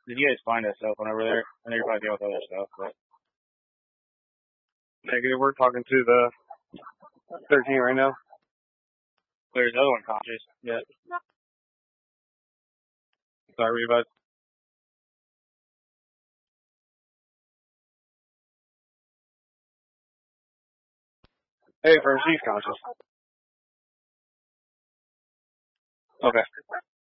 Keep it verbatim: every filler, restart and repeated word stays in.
Did you guys find that stuff when over there? I know you're probably dealing with other stuff, but Negative. We're talking to the thirteen right now. there's another one conscious. Yeah. Sorry, bud. Hey, first, she's conscious. Okay.